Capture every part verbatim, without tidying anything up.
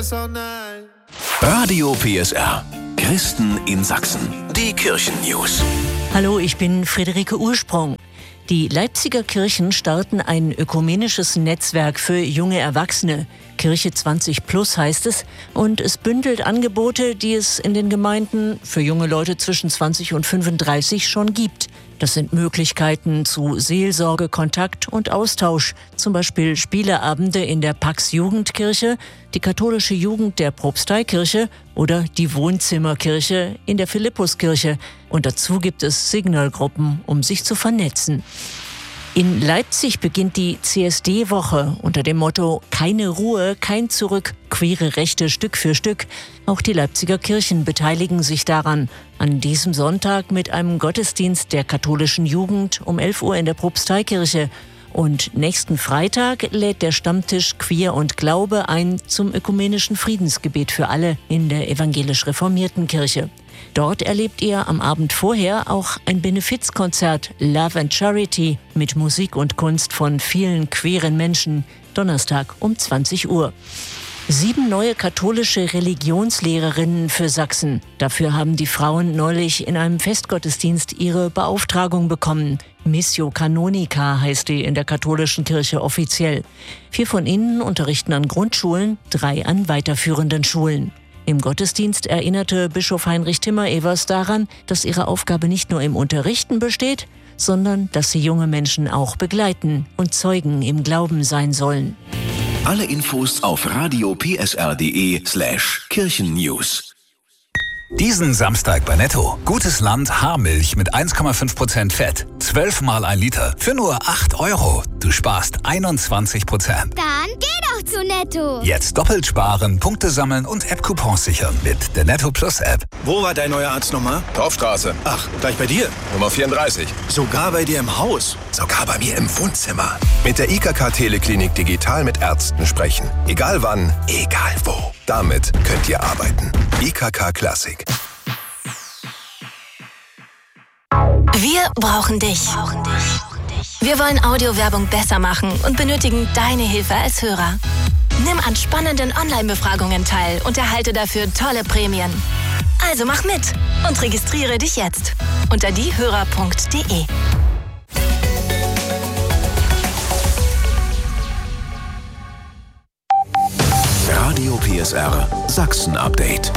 Radio P S R. Christen in Sachsen. Die Kirchen-News. Hallo, ich bin Friederike Ursprung. Die Leipziger Kirchen starten ein ökumenisches Netzwerk für junge Erwachsene. Kirche zwanzig plus heißt es, und es bündelt Angebote, die es in den Gemeinden für junge Leute zwischen zwanzig und fünfunddreißig schon gibt. Das sind Möglichkeiten zu Seelsorge, Kontakt und Austausch. Zum Beispiel Spieleabende in der Pax Jugendkirche, die katholische Jugend der Propsteikirche oder die Wohnzimmerkirche in der Philippuskirche. Und dazu gibt es Signalgruppen, um sich zu vernetzen. In Leipzig beginnt die C S D-Woche unter dem Motto „Keine Ruhe, kein Zurück, queere Rechte Stück für Stück". Auch die Leipziger Kirchen beteiligen sich daran. An diesem Sonntag mit einem Gottesdienst der katholischen Jugend um elf Uhr in der Propsteikirche. Und nächsten Freitag lädt der Stammtisch Queer und Glaube ein zum ökumenischen Friedensgebet für alle in der evangelisch-reformierten Kirche. Dort erlebt ihr am Abend vorher auch ein Benefizkonzert Love and Charity mit Musik und Kunst von vielen queeren Menschen, Donnerstag um zwanzig Uhr. Sieben neue katholische Religionslehrerinnen für Sachsen. Dafür haben die Frauen neulich in einem Festgottesdienst ihre Beauftragung bekommen. Missio Canonica heißt die in der katholischen Kirche offiziell. Vier von ihnen unterrichten an Grundschulen, drei an weiterführenden Schulen. Im Gottesdienst erinnerte Bischof Heinrich Timmer-Evers daran, dass ihre Aufgabe nicht nur im Unterrichten besteht, sondern dass sie junge Menschen auch begleiten und Zeugen im Glauben sein sollen. Alle Infos auf radiopsr.de slash Kirchennews. Diesen Samstag bei Netto. Gutes Land Haarmilch mit eins Komma fünf Prozent Fett. Zwölfmal ein Liter. Für nur acht Euro. Du sparst einundzwanzig Prozent. Dann geh doch zu Netto. Jetzt doppelt sparen, Punkte sammeln und App-Coupons sichern mit der Netto Plus App. Wo war dein neuer Arzt nochmal? Torfstraße. Ach, gleich bei dir? Nummer vierunddreißig. Sogar bei dir im Haus? Sogar bei mir im Wohnzimmer. Mit der I K K-Teleklinik digital mit Ärzten sprechen. Egal wann, egal wo. Damit könnt ihr arbeiten. I K K Klassik. Wir brauchen dich. Wir wollen Audiowerbung besser machen und benötigen deine Hilfe als Hörer. Nimm an spannenden Online-Befragungen teil und erhalte dafür tolle Prämien. Also mach mit und registriere dich jetzt unter diehörer punkt de. Radio P S R Sachsen Update.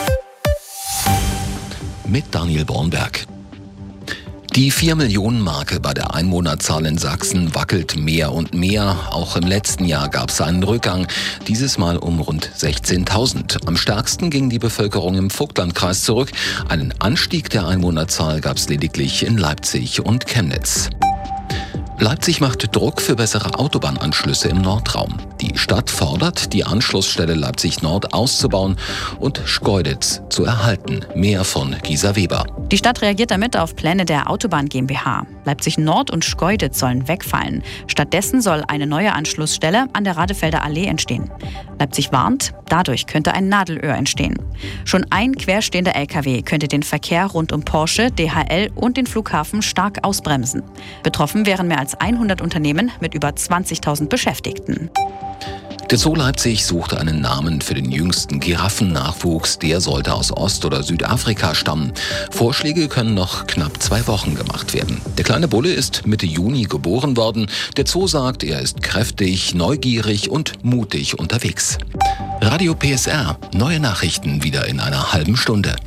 Mit Daniel Bornberg. Die vier Millionen Marke bei der Einwohnerzahl in Sachsen wackelt mehr und mehr. Auch im letzten Jahr gab es einen Rückgang, dieses Mal um rund sechzehntausend. Am stärksten ging die Bevölkerung im Vogtlandkreis zurück. Einen Anstieg der Einwohnerzahl gab es lediglich in Leipzig und Chemnitz. Leipzig macht Druck für bessere Autobahnanschlüsse im Nordraum. Die Stadt fordert, die Anschlussstelle Leipzig Nord auszubauen und Schkeuditz zu erhalten. Mehr von Gisa Weber. Die Stadt reagiert damit auf Pläne der Autobahn GmbH. Leipzig Nord und Schkeuditz sollen wegfallen. Stattdessen soll eine neue Anschlussstelle an der Radefelder Allee entstehen. Leipzig warnt, dadurch könnte ein Nadelöhr entstehen. Schon ein querstehender L K W könnte den Verkehr rund um Porsche, D H L und den Flughafen stark ausbremsen. Betroffen wären mehr als hundert Unternehmen mit über zwanzigtausend Beschäftigten. Der Zoo Leipzig suchte einen Namen für den jüngsten Giraffennachwuchs. Der sollte aus Ost- oder Südafrika stammen. Vorschläge können noch knapp zwei Wochen gemacht werden. Der kleine Bulle ist Mitte Juni geboren worden. Der Zoo sagt, er ist kräftig, neugierig und mutig unterwegs. Radio P S R. Neue Nachrichten wieder in einer halben Stunde.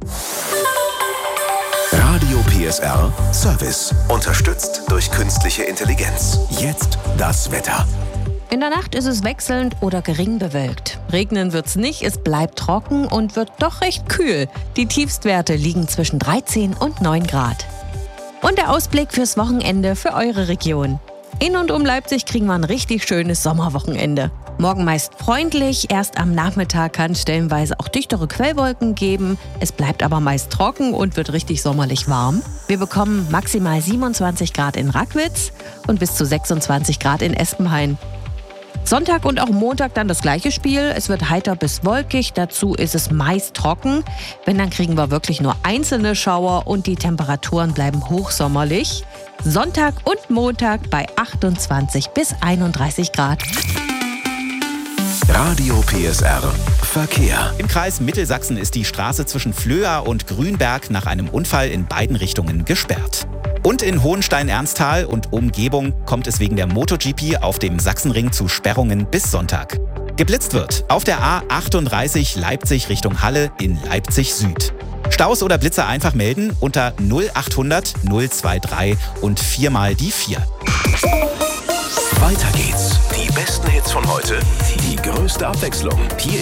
Radio P S R Service. Unterstützt durch künstliche Intelligenz. Jetzt das Wetter. In der Nacht ist es wechselnd oder gering bewölkt. Regnen wird's nicht, es bleibt trocken und wird doch recht kühl. Die Tiefstwerte liegen zwischen dreizehn und neun Grad. Und der Ausblick fürs Wochenende für eure Region. In und um Leipzig kriegen wir ein richtig schönes Sommerwochenende. Morgen meist freundlich, erst am Nachmittag kann es stellenweise auch dichtere Quellwolken geben. Es bleibt aber meist trocken und wird richtig sommerlich warm. Wir bekommen maximal siebenundzwanzig Grad in Rackwitz und bis zu sechsundzwanzig Grad in Espenhain. Sonntag und auch Montag dann das gleiche Spiel. Es wird heiter bis wolkig, dazu ist es meist trocken. Wenn, dann kriegen wir wirklich nur einzelne Schauer und die Temperaturen bleiben hochsommerlich. Sonntag und Montag bei achtundzwanzig bis einunddreißig Grad. Radio P S R Verkehr. Im Kreis Mittelsachsen ist die Straße zwischen Flöa und Grünberg nach einem Unfall in beiden Richtungen gesperrt. Und in Hohenstein-Ernsthal und Umgebung kommt es wegen der MotoGP auf dem Sachsenring zu Sperrungen bis Sonntag. Geblitzt wird auf der A achtunddreißig Leipzig Richtung Halle in Leipzig Süd. Staus oder Blitzer einfach melden unter null achthundert null dreiundzwanzig und viermal die vier. Weiter geht's. Die besten Hits von heute, die größte Abwechslung. Hier